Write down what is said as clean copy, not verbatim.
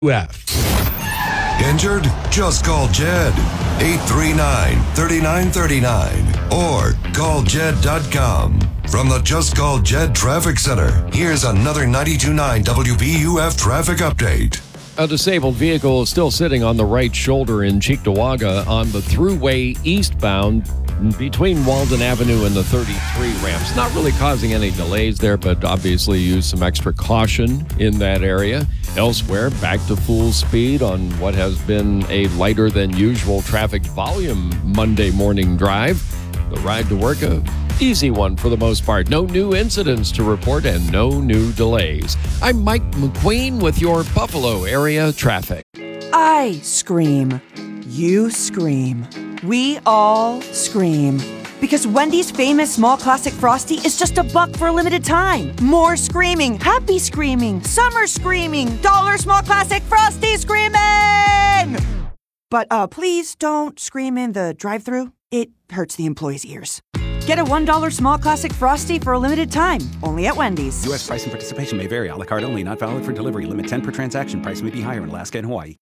WF. Injured? Just call Jed. 839-3939 or call Jed.com. From the Just Call Jed Traffic Center, here's another 92.9 WBUF traffic update. A disabled vehicle is still sitting on the right shoulder in Cheektowaga on the thruway eastbound between Walden Avenue and the 33 ramps. Not really causing any delays there, but obviously use some extra caution in that area. Elsewhere, back to full speed on what has been a lighter than usual traffic volume Monday morning drive. The ride to work, a easy one for the most part. No new incidents to report and no new delays. I'm Mike McQueen with your Buffalo area traffic. I scream. You scream. We all scream. Because Wendy's famous small classic Frosty is just $1 for a limited time. More screaming, happy screaming, summer screaming, dollar small classic Frosty screaming! But please don't scream in the drive-thru. It hurts the employees' ears. Get a $1 small classic Frosty for a limited time, only at Wendy's. U.S. price and participation may vary. A la carte only, not valid for delivery. Limit 10 per transaction. Price may be higher in Alaska and Hawaii.